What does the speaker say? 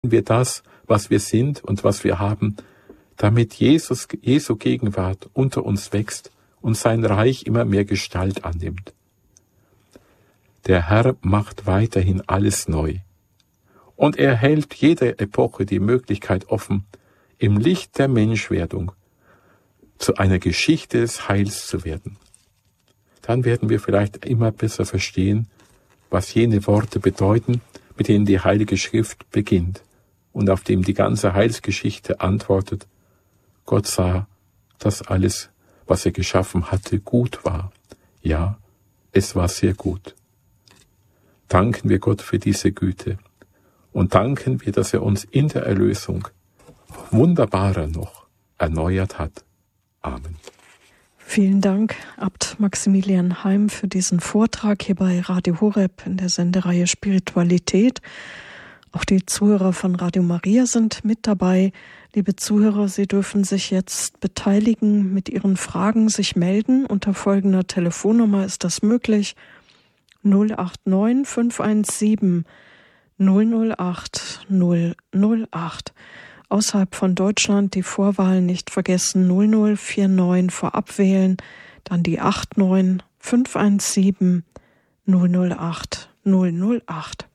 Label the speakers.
Speaker 1: wir das, was wir sind und was wir haben, damit Jesu Gegenwart unter uns wächst und sein Reich immer mehr Gestalt annimmt. Der Herr macht weiterhin alles neu. Und er hält jeder Epoche die Möglichkeit offen, im Licht der Menschwerdung zu einer Geschichte des Heils zu werden. Dann werden wir vielleicht immer besser verstehen, was jene Worte bedeuten, mit denen die Heilige Schrift beginnt und auf dem die ganze Heilsgeschichte antwortet: Gott sah, dass alles, was er geschaffen hatte, gut war. Ja, es war sehr gut. Danken wir Gott für diese Güte und danken wir, dass er uns in der Erlösung wunderbarer noch erneuert hat. Amen.
Speaker 2: Vielen Dank, Abt Maximilian Heim, für diesen Vortrag hier bei Radio Horeb in der Sendereihe Spiritualität. Auch die Zuhörer von Radio Maria sind mit dabei. Liebe Zuhörer, Sie dürfen sich jetzt beteiligen, mit Ihren Fragen sich melden. Unter folgender Telefonnummer ist das möglich: 089 517 008 008. Außerhalb von Deutschland die Vorwahl nicht vergessen: 0049 vorab wählen, dann die 89 517 008 008.